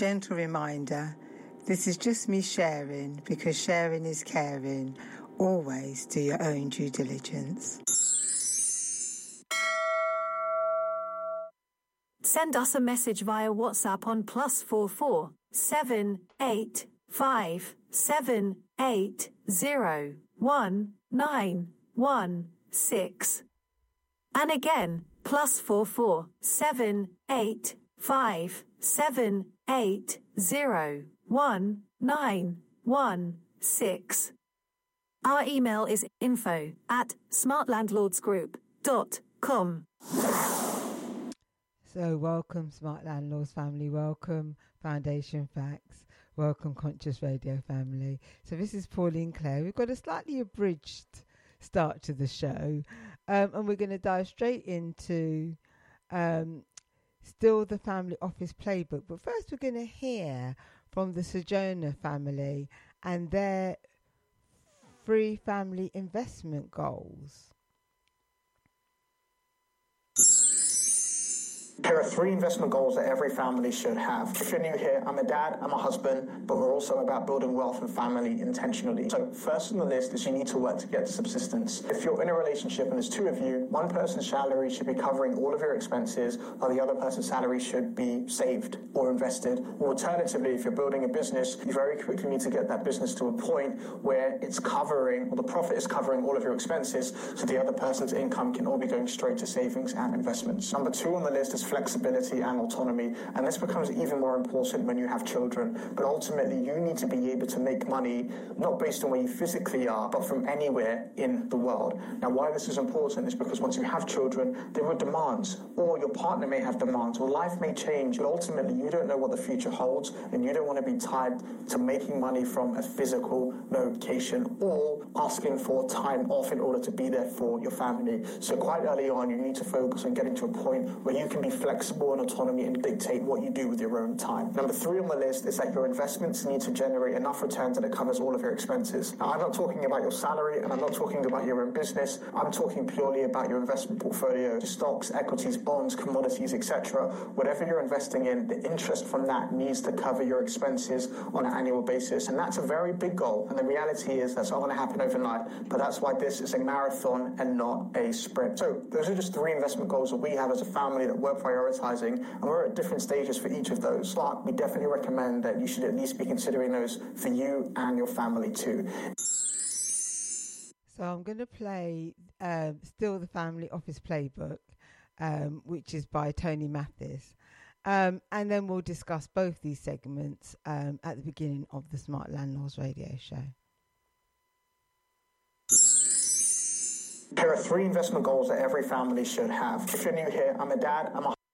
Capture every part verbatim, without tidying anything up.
gentle reminder, this is just me sharing, because sharing is caring. Always do your own due diligence. Send us a message via WhatsApp on plus four four seven eight five seven eight zero one nine one six. And again, plus four four seven eight five seven eight zero one nine one six. Our email is info at smartlandlordsgroup dot com. So welcome, Smart Landlords family. Welcome, Foundation Facts. Welcome, Conscious Radio family. So this is Pauline Clare. We've got a slightly abridged start to the show. Um, and we're going to dive straight into um, still the Family Office Playbook. But first we're going to hear from the Sojourner family and their free family investment goals. Here are three investment goals that every family should have. If you're new here, I'm a dad, I'm a husband, but we're also about building wealth and family intentionally. So first on the list is you need to work to get to subsistence. If you're in a relationship and there's two of you, one person's salary should be covering all of your expenses, while the other person's salary should be saved or invested. Or alternatively, if you're building a business, you very quickly need to get that business to a point where it's covering, or the profit is covering all of your expenses, so the other person's income can all be going straight to savings and investments. Number two on the list is flexibility and autonomy, and this becomes even more important when you have children. But ultimately, you need to be able to make money not based on where you physically are, but from anywhere in the world. Now, why this is important is because once you have children, there are demands, or your partner may have demands, or life may change, but ultimately you don't know what the future holds, and you don't want to be tied to making money from a physical location or asking for time off in order to be there for your family. So quite early on, you need to focus on getting to a point where you can be flexible and autonomy and dictate what you do with your own time. Number three on the list is that your investments need to generate enough returns that it covers all of your expenses. Now, I'm not talking about your salary, and I'm not talking about your own business. I'm talking purely about your investment portfolio, stocks, equities, bonds, commodities, et cetera. Whatever you're investing in, the interest from that needs to cover your expenses on an annual basis, and that's a very big goal. And the reality is that's not going to happen overnight, but that's why this is a marathon and not a sprint. So those are just three investment goals that we have as a family that we're prioritizing, and we're at different stages for each of those. But we definitely recommend that you should at least be considering those for you and your family too. So I'm going to play um, still the Family Office Playbook, um, which is by Tony Mathis. Um, and then we'll discuss both these segments um, at the beginning of the Smart Landlords radio show. Here are three investment goals that every family should have. If you're new here, I'm a dad, I'm a...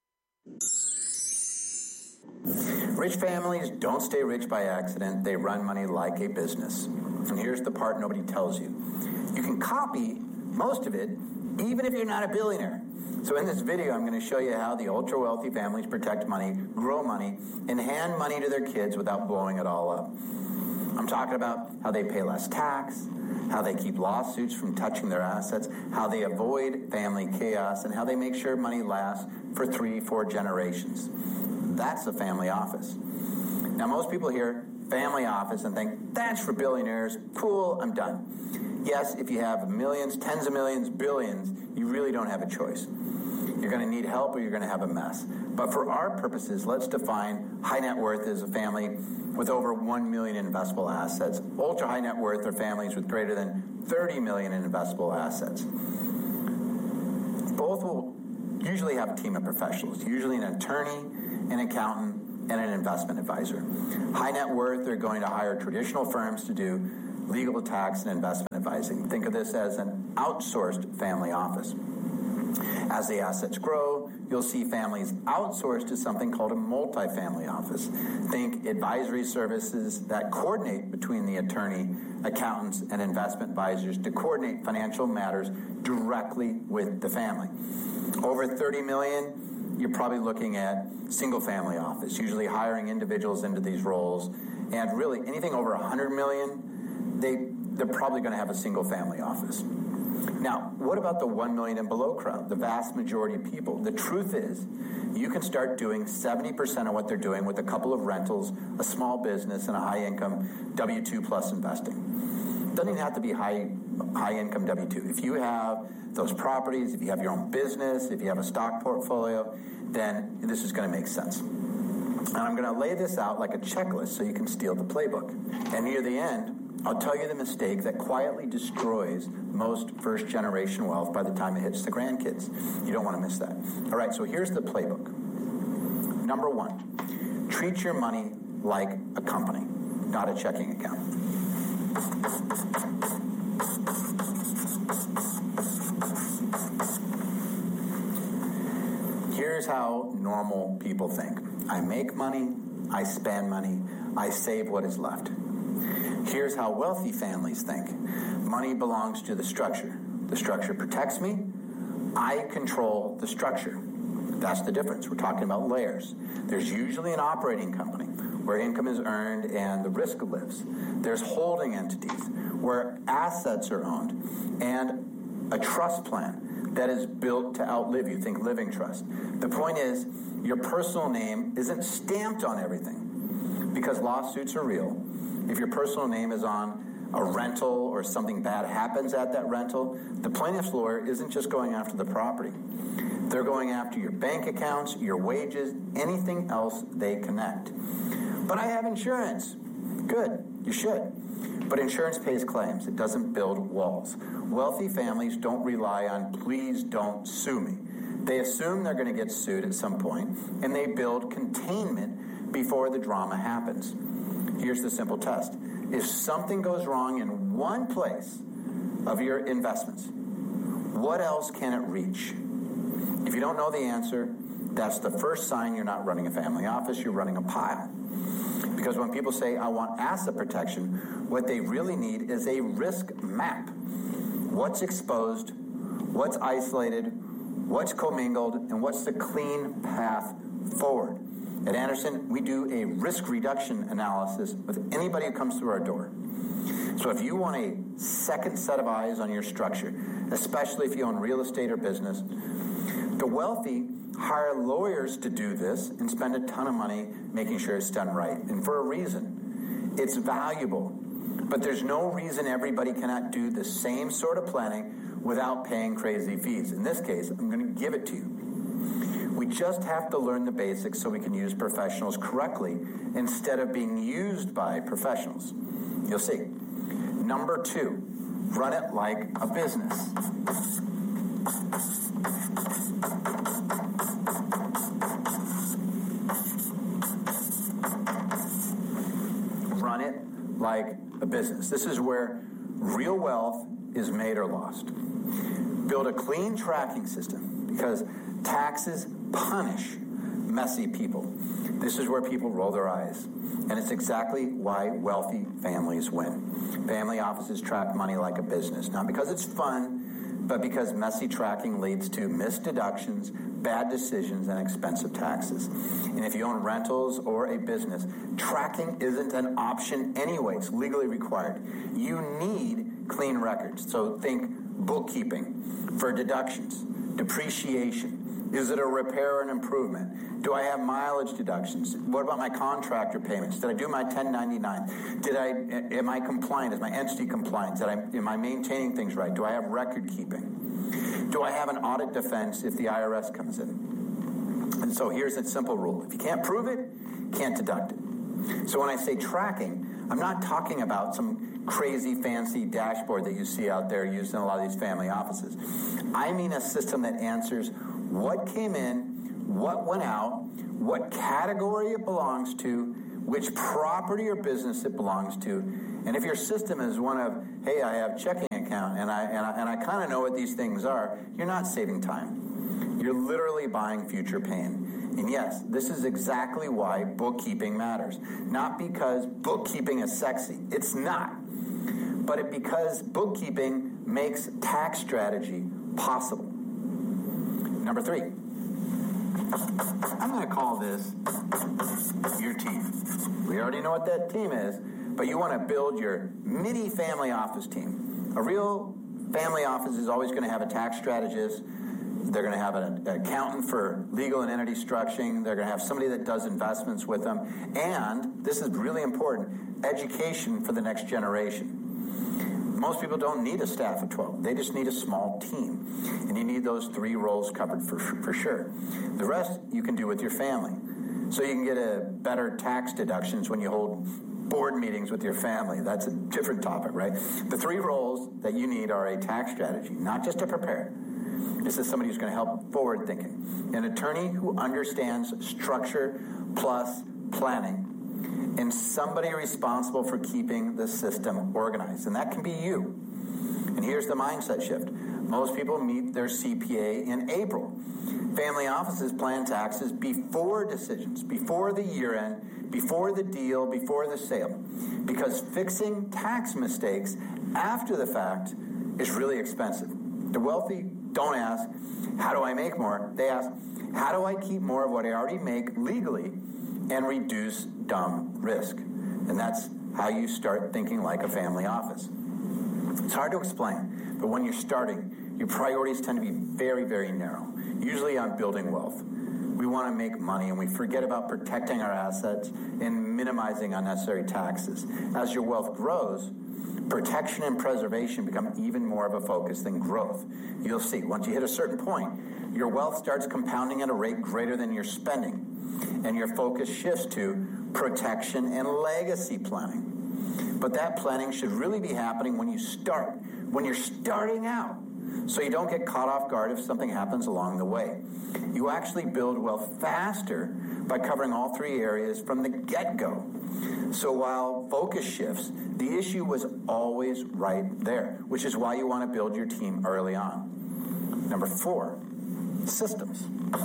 Rich families don't stay rich by accident. They run money like a business. And here's the part nobody tells you. You can copy most of it, even if you're not a billionaire. So in this video, I'm going to show you how the ultra-wealthy families protect money, grow money, and hand money to their kids without blowing it all up. I'm talking about how they pay less tax, how they keep lawsuits from touching their assets, how they avoid family chaos, and how they make sure money lasts for three, four generations. That's a family office. Now, most people hear family office and think, that's for billionaires. Cool, I'm done. Yes, if you have millions, tens of millions, billions, you really don't have a choice. You're going to need help or you're going to have a mess. But for our purposes, let's define high net worth as a family with over one million in investable assets. Ultra high net worth are families with greater than thirty million in investable assets. Both will usually have a team of professionals, usually an attorney, an accountant, and an investment advisor. High net worth are going to hire traditional firms to do legal, tax, and investment advising. Think of this as an outsourced family office. As the assets grow, you'll see families outsourced to something called a multifamily office. Think advisory services that coordinate between the attorney, accountants, and investment advisors to coordinate financial matters directly with the family. Over thirty million, you're probably looking at single-family office, usually hiring individuals into these roles. And really, anything over one hundred million, they, they're probably going to have a single-family office. Now, what about the one million and below crowd, the vast majority of people? The truth is, you can start doing seventy percent of what they're doing with a couple of rentals, a small business, and a high-income W two plus investing. It doesn't even have to be high, high-income W two. If you have those properties, if you have your own business, if you have a stock portfolio, then this is going to make sense. And I'm going to lay this out like a checklist so you can steal the playbook. And near the end, I'll tell you the mistake that quietly destroys most first-generation wealth by the time it hits the grandkids. You don't want to miss that. All right, so here's the playbook. Number one, treat your money like a company, not a checking account. Here's how normal people think. I make money, I spend money, I save what is left. Here's how wealthy families think. Money belongs to the structure. The structure protects me. I control the structure. That's the difference. We're talking about layers. There's usually an operating company where income is earned and the risk lives. There's holding entities where assets are owned and a trust plan that is built to outlive you. Think living trust. The point is, your personal name isn't stamped on everything because lawsuits are real. If your personal name is on a rental or something bad happens at that rental, the plaintiff's lawyer isn't just going after the property. They're going after your bank accounts, your wages, anything else they connect. But I have insurance. Good, you should. But insurance pays claims. It doesn't build walls. Wealthy families don't rely on please don't sue me. They assume they're going to get sued at some point, and they build containment before the drama happens. Here's the simple test. If something goes wrong in one place of your investments, what else can it reach? If you don't know the answer, that's the first sign you're not running a family office, you're running a pile. Because when people say, I want asset protection, what they really need is a risk map. What's exposed, what's isolated, what's commingled, and what's the clean path forward. At Anderson, we do a risk reduction analysis with anybody who comes through our door. So if you want a second set of eyes on your structure, especially if you own real estate or business, the wealthy hire lawyers to do this and spend a ton of money making sure it's done right. And for a reason. It's valuable. But there's no reason everybody cannot do the same sort of planning without paying crazy fees. In this case, I'm going to give it to you. We just have to learn the basics so we can use professionals correctly instead of being used by professionals. You'll see. Number two, run it like a business. Run it like a business. This is where real wealth is made or lost. Build a clean tracking system because taxes punish messy people. This is where people roll their eyes. And it's exactly why wealthy families win. Family offices track money like a business. Not because it's fun, but because messy tracking leads to missed deductions, bad decisions, and expensive taxes. And if you own rentals or a business, tracking isn't an option anyway. It's legally required. You need clean records. So think bookkeeping for deductions, depreciation. Is it a repair or an improvement? Do I have mileage deductions? What about my contractor payments? Did I do my ten ninety-nine? Did I, am I compliant? Is my entity compliant? Did I, am I maintaining things right? Do I have record keeping? Do I have an audit defense if the I R S comes in? And so here's a simple rule. If you can't prove it, can't deduct it. So when I say tracking, I'm not talking about some crazy fancy dashboard that you see out there used in a lot of these family offices. I mean a system that answers what came in, what went out, what category it belongs to, which property or business it belongs to. And if your system is one of, hey, I have checking account and I and I, and I kind of know what these things are, you're not saving time. You're literally buying future pain. And yes, this is exactly why bookkeeping matters. Not because bookkeeping is sexy. It's not. But it because bookkeeping makes tax strategy possible. Number three, I'm going to call this your team. We already know what that team is, but you want to build your mini family office team. A real family office is always going to have a tax strategist. They're going to have an accountant for legal and entity structuring. They're going to have somebody that does investments with them. And, this is really important, education for the next generation. Most people don't need a staff of twelve. They just need a small team. And you need those three roles covered for, for sure. The rest you can do with your family. So you can get a better tax deductions when you hold board meetings with your family. That's a different topic, right? The three roles that you need are a tax strategy, not just to prepare. This is somebody who's going to help forward thinking. An attorney who understands structure plus planning. And somebody responsible for keeping the system organized. And that can be you. And here's the mindset shift. Most people meet their C P A in April. Family offices plan taxes before decisions, before the year end, before the deal, before the sale. Because fixing tax mistakes after the fact is really expensive. The wealthy don't ask, how do I make more? They ask, how do I keep more of what I already make legally and reduce dumb risk? And that's how you start thinking like a family office. It's hard to explain, but when you're starting, your priorities tend to be very, very narrow, usually on building wealth. We want to make money, and we forget about protecting our assets and minimizing unnecessary taxes. As your wealth grows, protection and preservation become even more of a focus than growth. You'll see, once you hit a certain point, your wealth starts compounding at a rate greater than your spending, and your focus shifts to protection and legacy planning. But that planning should really be happening when you start, when you're starting out, so you don't get caught off guard if something happens along the way. You actually build wealth faster by covering all three areas from the get-go. So while focus shifts, the issue was always right there, which is why you want to build your team early on. Number four, systems.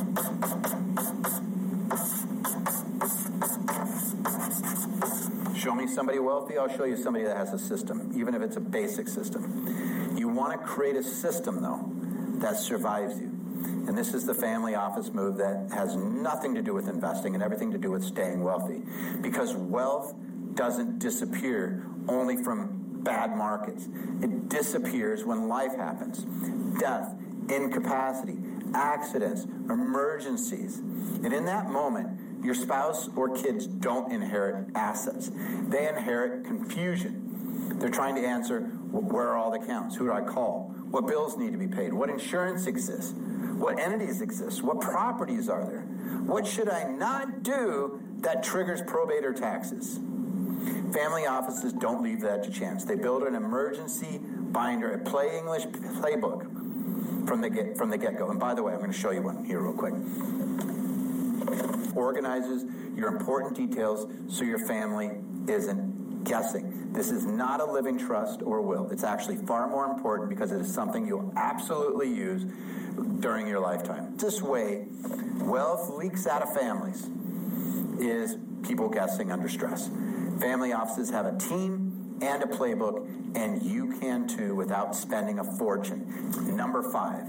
Show me somebody wealthy, I'll show you somebody that has a system, even if it's a basic system. You want to create a system, though, that survives you. And this is the family office move that has nothing to do with investing and everything to do with staying wealthy. Because wealth doesn't disappear only from bad markets. It disappears when life happens. Death, incapacity, accidents, emergencies. And in that moment, your spouse or kids don't inherit assets. They inherit confusion. They're trying to answer, where are all the accounts? Who do I call? What bills need to be paid? What insurance exists? What entities exist? What properties are there? What should I not do that triggers probate or taxes? Family offices don't leave that to chance. They build an emergency binder, a play English playbook from the get, from the get-go. And by the way, I'm going to show you one here real quick. Organizes your important details so your family isn't guessing. This is not a living trust or will. It's actually far more important because it is something you'll absolutely use during your lifetime. This way, wealth leaks out of families is people guessing under stress. Family offices have a team and a playbook, and you can too without spending a fortune. Number five.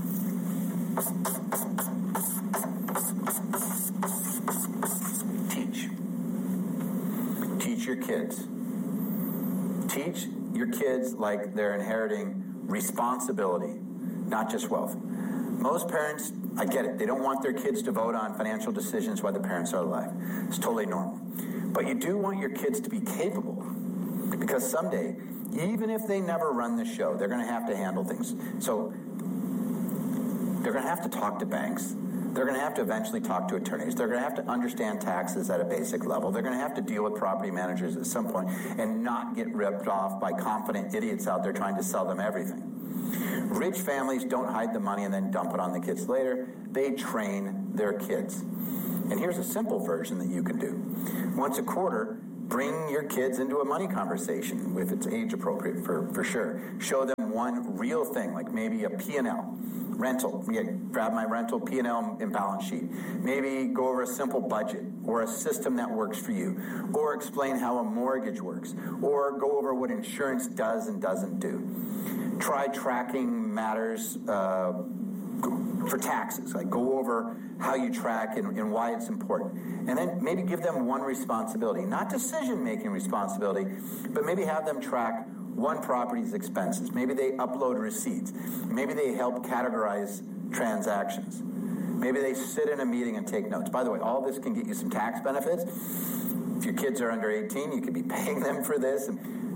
Teach. Teach your kids. Teach your kids like they're inheriting responsibility, not just wealth. Most parents, I get it, they don't want their kids to vote on financial decisions while the parents are alive. It's totally normal. But you do want your kids to be capable, because someday, even if they never run the show, they're going to have to handle things. So they're going to have to talk to banks. They're going to have to eventually talk to attorneys. They're going to have to understand taxes at a basic level. They're going to have to deal with property managers at some point and not get ripped off by confident idiots out there trying to sell them everything. Rich families don't hide the money and then dump it on the kids later. They train their kids. And here's a simple version that you can do. Once a quarter, bring your kids into a money conversation if it's age appropriate for, for sure. Show them one real thing, like maybe a P and L. Rental. Yeah, grab my rental P and L and balance sheet. Maybe go over a simple budget or a system that works for you. Or explain how a mortgage works. Or go over what insurance does and doesn't do. Try tracking matters uh, for taxes. Like go over how you track and, and why it's important. And then maybe give them one responsibility. Not decision-making responsibility, but maybe have them track one property's expenses. Maybe they upload receipts. Maybe they help categorize transactions. Maybe they sit in a meeting and take notes. By the way, all this can get you some tax benefits. If your kids are under eighteen, you could be paying them for this.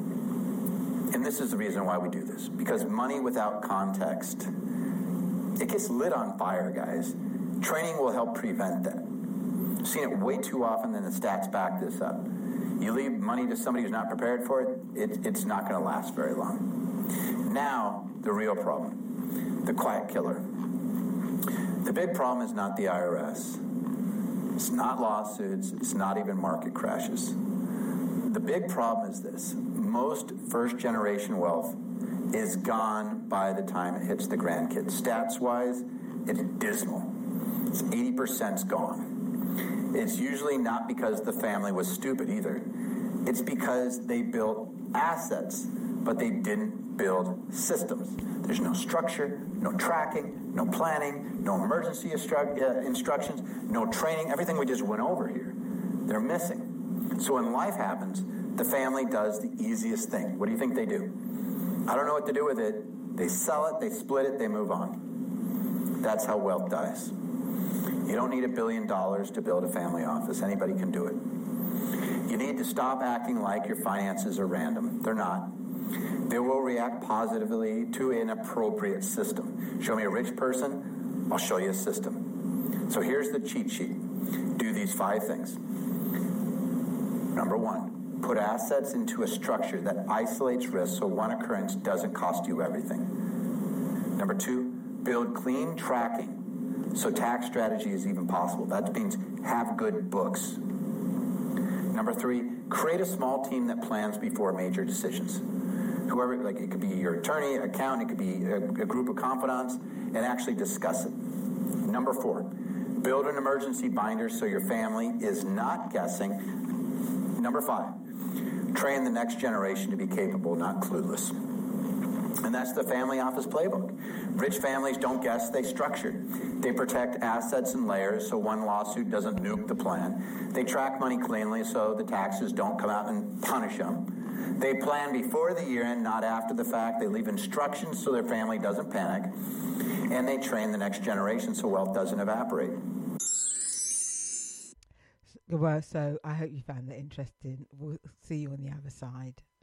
And this is the reason why we do this. Because money without context, it gets lit on fire, guys. Training will help prevent that. I've seen it way too often, and the stats back this up. You leave money to somebody who's not prepared for it, it it's not going to last very long. Now, the real problem, the quiet killer. The big problem is not the I R S. It's not lawsuits. It's not even market crashes. The big problem is this. Most first-generation wealth is gone by the time it hits the grandkids. Stats-wise, it's dismal. It's eighty percent's gone. It's usually not because the family was stupid either. It's because they built assets, but they didn't build systems. There's no structure, no tracking, no planning, no emergency instru- uh, instructions, no training. Everything we just went over here, they're missing. So when life happens, the family does the easiest thing. What do you think they do? I don't know what to do with it. They sell it, they split it, they move on. That's how wealth dies. You don't need a billion dollars to build a family office. Anybody can do it. You need to stop acting like your finances are random. They're not. They will react positively to an appropriate system. Show me a rich person, I'll show you a system. So here's the cheat sheet. Do these five things. Number one, put assets into a structure that isolates risk so one occurrence doesn't cost you everything. Number two, build clean tracking so tax strategy is even possible. That means have good books. Number three, create a small team that plans before major decisions. Whoever, like it could be your attorney, accountant, it could be a, a group of confidants, and actually discuss it. Number four, build an emergency binder so your family is not guessing. Number five, train the next generation to be capable, not clueless. And that's the family office playbook. Rich families don't guess, they structure. They protect assets in layers so one lawsuit doesn't nuke the plan. They track money cleanly so the taxes don't come out and punish them. They plan before the year end, not after the fact. They leave instructions so their family doesn't panic. And they train the next generation so wealth doesn't evaporate. Well, so I hope you found that interesting. We'll see you on the other side.